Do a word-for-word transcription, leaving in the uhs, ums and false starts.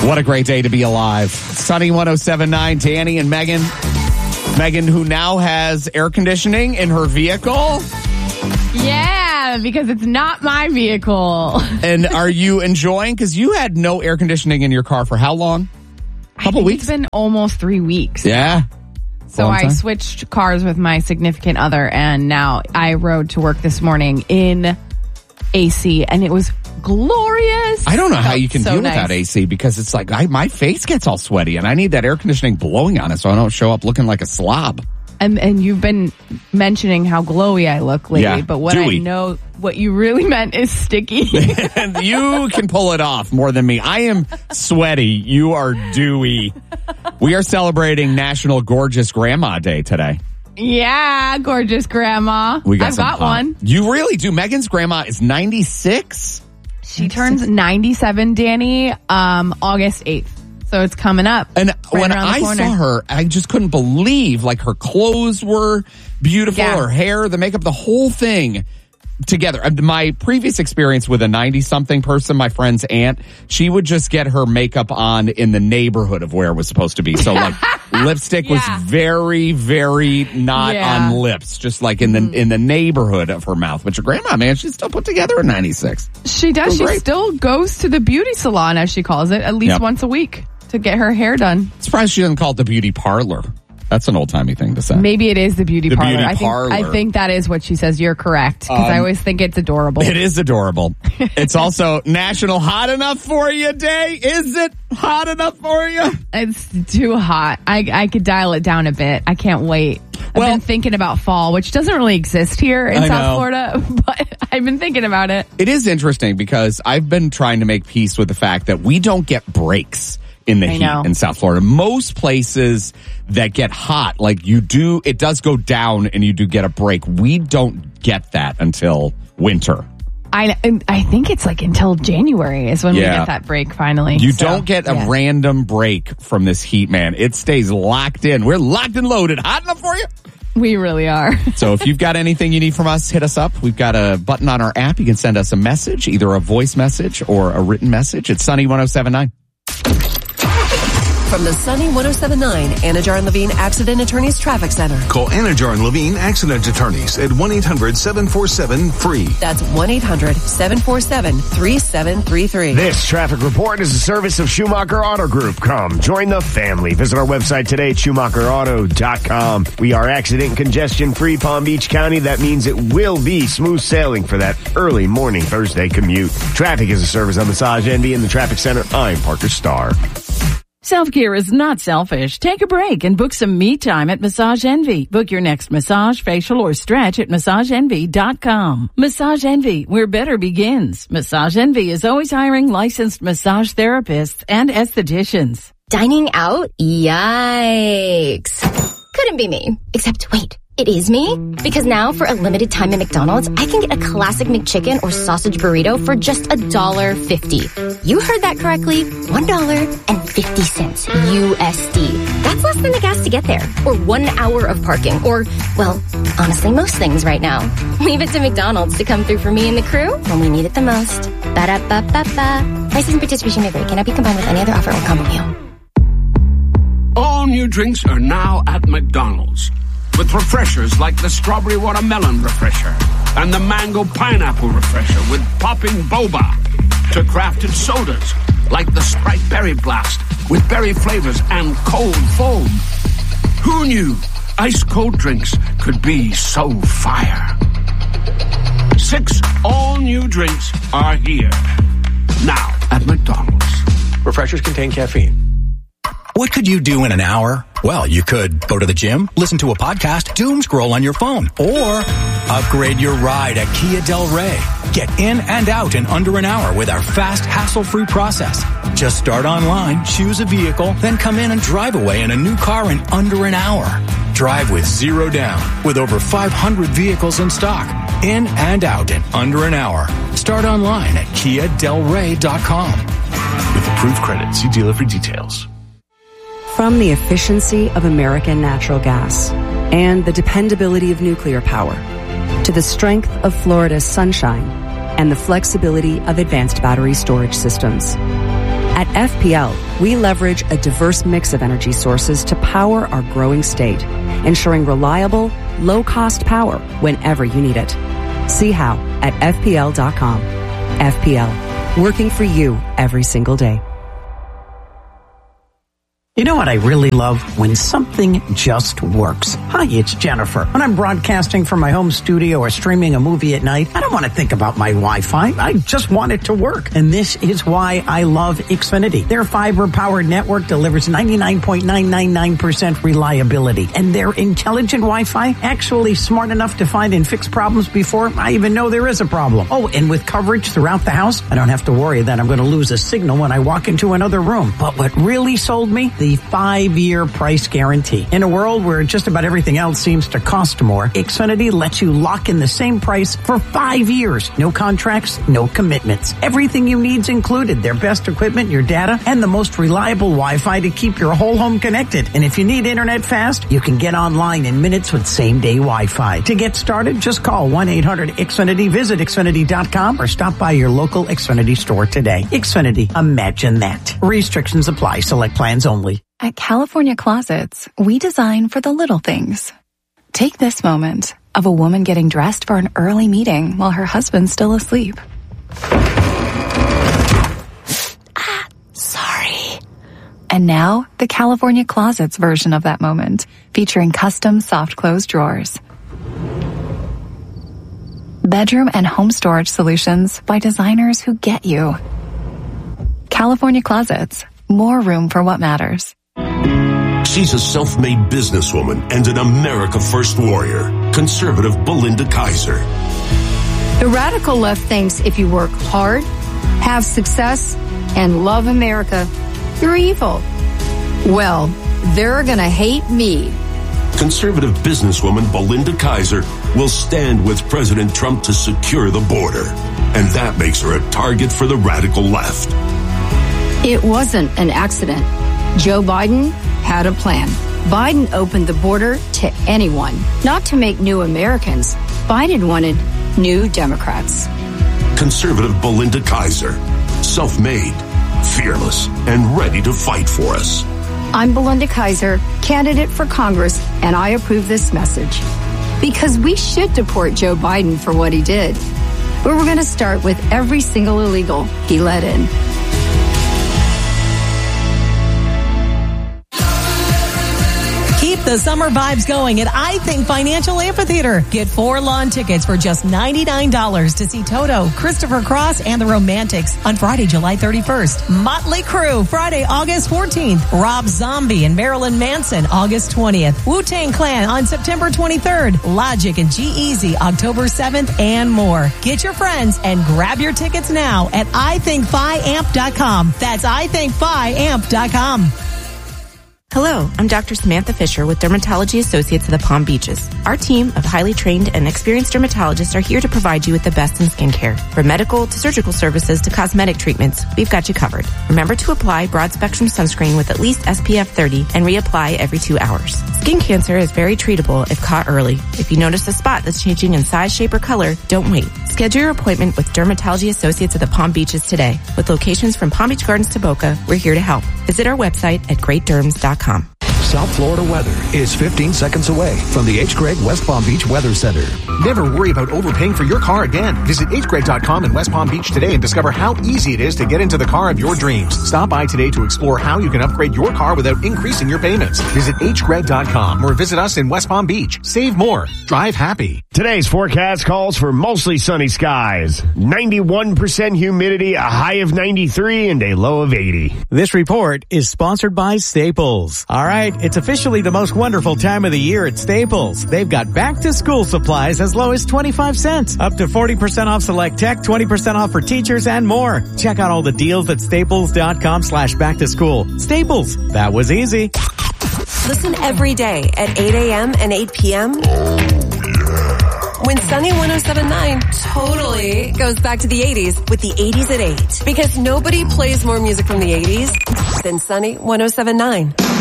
What a great day to be alive. Sunny one oh seven point nine, Danny and Megan. Megan, who now has air conditioning in her vehicle. Yeah, because it's not my vehicle. And are you enjoying? Because you had no air conditioning in your car for how long? A couple I think weeks? It's been almost three weeks. Yeah. So Long I time. switched cars with my significant other, and now I rode to work this morning in A C, and it was glorious. I don't know how Felt you can so deal nice. without A C because it's like I, my face gets all sweaty and I need that air conditioning blowing on it so I don't show up looking like a slob. And, and you've been mentioning how glowy I look lately, Yeah, but what dewy. I know, what you really meant is sticky. And you can pull it off more than me. I am sweaty. You are dewy. We are celebrating National Gorgeous Grandma Day today. Yeah, gorgeous grandma. We got I've some got fun. one. You really do. Megan's grandma is ninety-six. She turns ninety-seven, Danny, um, August eighth. So it's coming up. And right when around the I corner. saw her, I just couldn't believe, like, her clothes were beautiful, Yeah. her hair, the makeup, the whole thing together. Uh, My previous experience with a ninety-something person, my friend's aunt, she would just get her makeup on in the neighborhood of where it was supposed to be. So, like, lipstick was Yeah. very, very not Yeah. on lips, just like in the in the neighborhood of her mouth. But your grandma, man, she's still put together at ninety-six. She does. Oh, She great. still goes to the beauty salon, as she calls it, at least Yep. once a week to get her hair done. Surprised she doesn't call it the beauty parlor. That's an old-timey thing to say. Maybe it is the beauty The parlor. beauty I think parlor. I think that is what she says. You're correct, because I always think it's adorable. It is adorable. It's also National Hot Enough For You Day. Is it hot enough for you? It's too hot. I I could dial it down a bit. I can't wait. I've Well- been thinking about fall, which doesn't really exist here in I South know. Florida, but I've been thinking about it. It is interesting because I've been trying to make peace with the fact that we don't get breaks in the I heat know. in South Florida. Most places that get hot, like you do, it does go down and you do get a break. We don't get that until winter. I I think it's like until January is when we Yeah. get that break finally. You So, don't get a yeah. random break from this heat, man. It stays locked in. We're locked and loaded. Hot enough for you? We really are. So if you've got anything you need from us, hit us up. We've got a button on our app. You can send us a message, either a voice message or a written message. It's Sunny one oh seven point nine. From the Sunny one oh seven point nine Anajar and Levine Accident Attorneys Traffic Center. Call Anajar and Levine Accident Attorneys at one eight hundred seven four seven free. That's one eight hundred seven four seven three seven three three. This traffic report is a service of Schumacher Auto Group. Come, join the family. Visit our website today at schumacher auto dot com. We are accident and congestion-free Palm Beach County. That means it will be smooth sailing for that early morning Thursday commute. Traffic is a service of Massage Envy in the Traffic Center. I'm Parker Starr. Self-care is not selfish. Take a break and book some me time at Massage Envy. Book your next massage, facial, or stretch at massage envy dot com. Massage Envy, where better begins. Massage Envy is always hiring licensed massage therapists and estheticians. Dining out? Yikes. Couldn't be me. Except, wait, it is me? Because now, for a limited time at McDonald's, I can get a classic McChicken or sausage burrito for just one dollar fifty. You heard that correctly. one dollar and fifty cents U S D. That's less than the gas to get there. Or one hour of parking. Or, well, honestly, most things right now. Leave it to McDonald's to come through for me and the crew when we need it the most. Ba-da-ba-ba-ba. Prices and participation may vary. Cannot be combined with any other offer or combo meal. All new drinks are now at McDonald's. With refreshers like the Strawberry Watermelon Refresher and the Mango Pineapple Refresher with popping boba. To crafted sodas like the Sprite Berry Blast with berry flavors and cold foam. Who knew ice cold drinks could be so fire? Six all new drinks are here. Now at McDonald's. Refreshers contain caffeine. What could you do in an hour? Well, you could go to the gym, listen to a podcast, doom scroll on your phone, or upgrade your ride at Kia Del Rey. Get in and out in under an hour with our fast, hassle-free process. Just start online, choose a vehicle, then come in and drive away in a new car in under an hour. Drive with zero down, with over five hundred vehicles in stock. In and out in under an hour. Start online at kia del rey dot com. With approved credit, see dealer for details. From the efficiency of American natural gas and the dependability of nuclear power to the strength of Florida's sunshine and the flexibility of advanced battery storage systems, At F P L, we leverage a diverse mix of energy sources to power our growing state, ensuring reliable, low-cost power whenever you need it. See how at F P L dot com. F P L, working for you every single day. You know what I really love? When something just works. Hi, it's Jennifer. When I'm broadcasting from my home studio or streaming a movie at night, I don't want to think about my Wi-Fi. I just want it to work. And this is why I love Xfinity. Their fiber-powered network delivers ninety-nine point nine nine nine percent reliability. And their intelligent Wi-Fi, actually smart enough to find and fix problems before I even know there is a problem. Oh, and with coverage throughout the house, I don't have to worry that I'm going to lose a signal when I walk into another room. But what really sold me? The five-year price guarantee. In a world where just about everything else seems to cost more, Xfinity lets you lock in the same price for five years. No contracts, no commitments. Everything you need's included. Their best equipment, your data, and the most reliable Wi-Fi to keep your whole home connected. And if you need internet fast, you can get online in minutes with same-day Wi-Fi. To get started, just call one eight hundred X Finity, visit Xfinity dot com, or stop by your local Xfinity store today. Xfinity, imagine that. Restrictions apply. Select plans only. At California Closets, we design for the little things. Take this moment of a woman getting dressed for an early meeting while her husband's still asleep. Ah, sorry. And now, the California Closets version of that moment, featuring custom soft close drawers. Bedroom and home storage solutions by designers who get you. California Closets, more room for what matters. She's a self-made businesswoman and an America First warrior. Conservative Belinda Kaiser. The radical left thinks if you work hard, have success, and love America, you're evil. Well, they're gonna hate me. Conservative businesswoman Belinda Kaiser will stand with President Trump to secure the border. And that makes her a target for the radical left. It wasn't an accident. Joe Biden had a plan. Biden opened the border to anyone, not to make new Americans. Biden wanted new Democrats. Conservative Belinda Kaiser, self-made, fearless, and ready to fight for us. I'm Belinda Kaiser, candidate for Congress, and I approve this message. Because we should deport Joe Biden for what he did. But we're going to start with every single illegal he let in. Keep the summer vibes going at I Think Financial Amphitheater. Get four lawn tickets for just ninety-nine dollars to see Toto, Christopher Cross, and the Romantics on Friday, July thirty-first. Motley Crue, Friday, August fourteenth. Rob Zombie and Marilyn Manson, August twentieth. Wu-Tang Clan on September twenty-third. Logic and G-Eazy, October seventh, and more. Get your friends and grab your tickets now at I think fi amp dot com. That's I think fi amp dot com. Hello, I'm Doctor Samantha Fisher with Dermatology Associates of the Palm Beaches. Our team of highly trained and experienced dermatologists are here to provide you with the best in skincare. From medical to surgical services to cosmetic treatments, we've got you covered. Remember to apply broad-spectrum sunscreen with at least S P F thirty and reapply every two hours. Skin cancer is very treatable if caught early. If you notice a spot that's changing in size, shape, or color, don't wait. Schedule your appointment with Dermatology Associates of the Palm Beaches today. With locations from Palm Beach Gardens to Boca, we're here to help. Visit our website at great derms dot com. South Florida weather is fifteen seconds away from the H. Gregg West Palm Beach Weather Center. Never worry about overpaying for your car again. Visit H Gregg dot com in West Palm Beach today and discover how easy it is to get into the car of your dreams. Stop by today to explore how you can upgrade your car without increasing your payments. Visit H Gregg dot com or visit us in West Palm Beach. Save more. Drive happy. Today's forecast calls for mostly sunny skies, ninety-one percent humidity, a high of ninety-three, and a low of eighty. This report is sponsored by Staples. All right, it's officially the most wonderful time of the year at Staples. They've got back-to-school supplies as low as twenty-five cents, up to forty percent off select tech, twenty percent off for teachers, and more. Check out all the deals at staples dot com slash back to school. Staples, that was easy. Listen every day at eight a.m. and eight p.m. when Sunny one oh seven point nine totally goes back to the eighties with the eighties at eight. Because nobody plays more music from the eighties than Sunny one oh seven point nine.